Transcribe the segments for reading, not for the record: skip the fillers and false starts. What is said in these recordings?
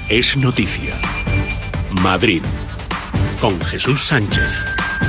es noticia. Madrid, con Jesús Sánchez.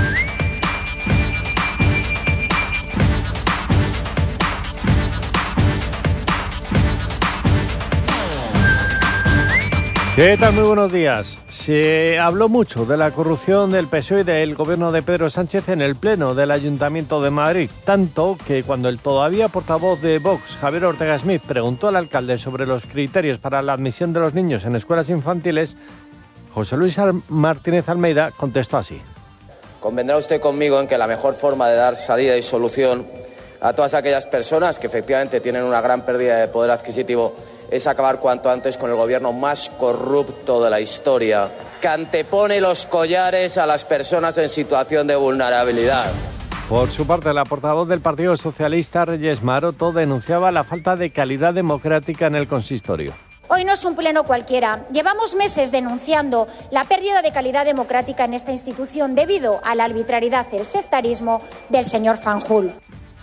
¿Qué tal? Muy buenos días. Se habló mucho de la corrupción del PSOE y del gobierno de Pedro Sánchez en el Pleno del Ayuntamiento de Madrid, tanto que cuando el todavía portavoz de Vox, Javier Ortega Smith, preguntó al alcalde sobre los criterios para la admisión de los niños en escuelas infantiles, José Luis Martínez Almeida contestó así. Convendrá usted conmigo en que la mejor forma de dar salida y solución a todas aquellas personas que efectivamente tienen una gran pérdida de poder adquisitivo es acabar cuanto antes con el gobierno más corrupto de la historia, que antepone los collares a las personas en situación de vulnerabilidad. Por su parte, la portavoz del Partido Socialista, Reyes Maroto, denunciaba la falta de calidad democrática en el consistorio. Hoy no es un pleno cualquiera. Llevamos meses denunciando la pérdida de calidad democrática en esta institución debido a la arbitrariedad y el sectarismo del señor Fanjul.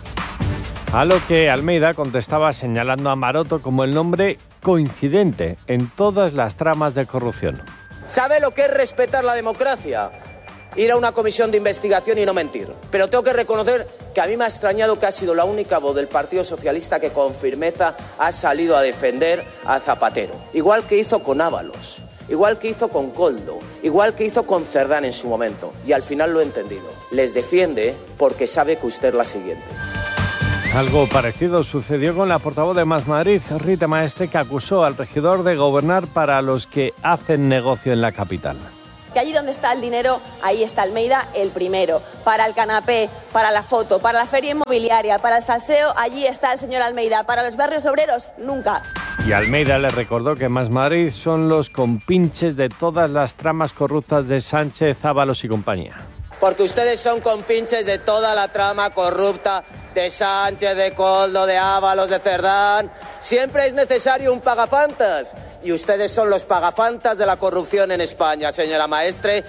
A lo que Almeida contestaba señalando a Maroto como el nombre coincidente en todas las tramas de corrupción. ¿Sabe lo que es respetar la democracia? Ir a una comisión de investigación y no mentir. Pero tengo que reconocer que a mí me ha extrañado que ha sido la única voz del Partido Socialista que con firmeza ha salido a defender a Zapatero. Igual que hizo con Ábalos, igual que hizo con Koldo, igual que hizo con Cerdán en su momento. Y al final lo he entendido. Les defiende porque sabe que usted es la siguiente. Algo parecido sucedió con la portavoz de Más Madrid, Rita Maestre, que acusó al regidor de gobernar para los que hacen negocio en la capital. Que allí donde está el dinero, ahí está Almeida el primero. Para el canapé, para la foto, para la feria inmobiliaria, para el salseo, allí está el señor Almeida. Para los barrios obreros, nunca. Y Almeida le recordó que Más Madrid son los compinches de todas las tramas corruptas de Sánchez, Ábalos y compañía. Porque ustedes son compinches de toda la trama corrupta de Sánchez, de Koldo, de Ábalos, de Cerdán. Siempre es necesario un pagafantas. Y ustedes son los pagafantas de la corrupción en España, señora Maestre.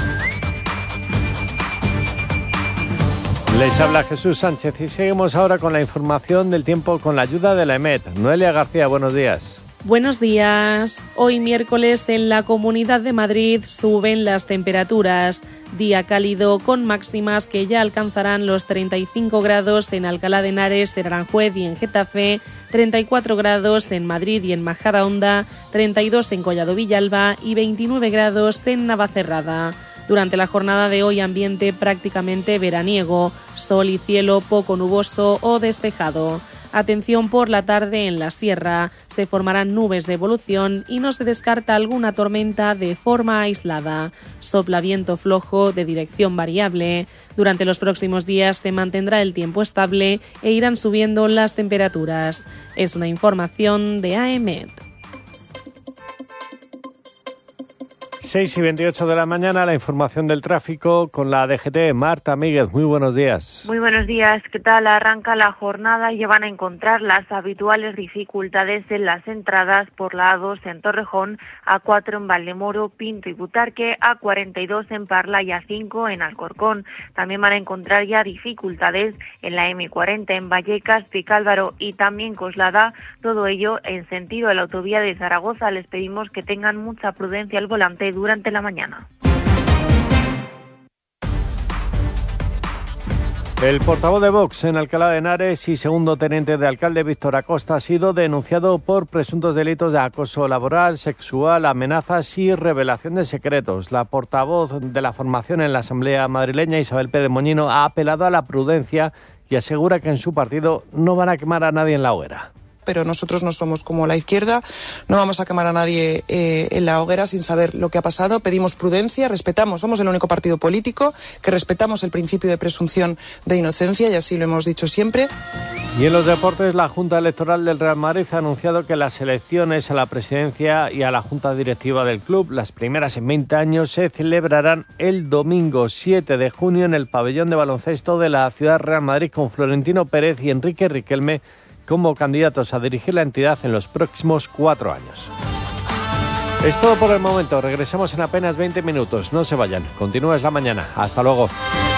Les habla Jesús Sánchez y seguimos ahora con la información del tiempo con la ayuda de la EMET. Noelia García, buenos días. Buenos días. Hoy miércoles en la Comunidad de Madrid suben las temperaturas. Día cálido con máximas que ya alcanzarán los 35 grados en Alcalá de Henares, en Aranjuez y en Getafe, 34 grados en Madrid y en Majadahonda, 32 en Collado Villalba y 29 grados en Navacerrada. Durante la jornada de hoy ambiente prácticamente veraniego, sol y cielo poco nuboso o despejado. Atención por la tarde en la sierra, se formarán nubes de evolución y no se descarta alguna tormenta de forma aislada. Sopla viento flojo de dirección variable. Durante los próximos días se mantendrá el tiempo estable e irán subiendo las temperaturas. Es una información de AEMET. 6:28 de la mañana, la información del tráfico con la DGT. Marta Míguez, muy buenos días. Muy buenos días, ¿qué tal? Arranca la jornada y ya van a encontrar las habituales dificultades en las entradas por la A2 en Torrejón, A4 en Valdemoro, Pinto y Butarque, A42 en Parla y A5 en Alcorcón. También van a encontrar ya dificultades en la M40 en Vallecas, Vicálvaro y también Coslada, todo ello en sentido de la autovía de Zaragoza. Les pedimos que tengan mucha prudencia al volante durante la mañana. El portavoz de Vox en Alcalá de Henares y segundo teniente de alcalde Víctor Acosta ha sido denunciado por presuntos delitos de acoso laboral, sexual, amenazas y revelación de secretos. La portavoz de la formación en la Asamblea madrileña, Isabel Pérez Moñino, ha apelado a la prudencia y asegura que en su partido no van a quemar a nadie en la hoguera. Pero nosotros no somos como la izquierda, no vamos a quemar a nadie en la hoguera sin saber lo que ha pasado. Pedimos prudencia, respetamos, somos el único partido político que respetamos el principio de presunción de inocencia y así lo hemos dicho siempre. Y en los deportes, la Junta Electoral del Real Madrid ha anunciado que las elecciones a la presidencia y a la Junta Directiva del club, las primeras en 20 años, se celebrarán el domingo 7 de junio en el pabellón de baloncesto de la ciudad Real Madrid con Florentino Pérez y Enrique Riquelme como candidatos a dirigir la entidad en los próximos 4 años. Es todo por el momento. Regresamos en apenas 20 minutos. No se vayan. Continúa Es la Mañana. Hasta luego.